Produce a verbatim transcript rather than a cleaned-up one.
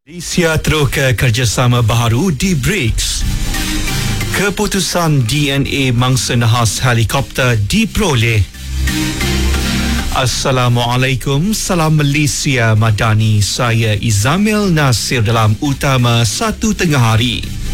Malaysia terus ke kerjasama baharu di B R I C S. Keputusan D N A mangsa nahas helikopter diperoleh. Assalamualaikum, salam Malaysia Madani. Saya Izamil Nasir dalam Utama Satu Tengah Hari.